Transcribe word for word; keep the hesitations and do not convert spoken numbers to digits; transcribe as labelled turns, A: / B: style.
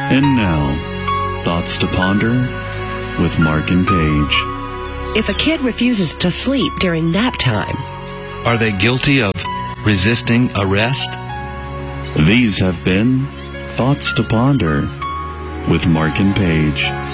A: And now, Thoughts to Ponder with Mark and Paige.
B: If a kid refuses to sleep during nap time,
C: are they guilty of resisting arrest?
A: These have been Thoughts to Ponder with Mark and Paige.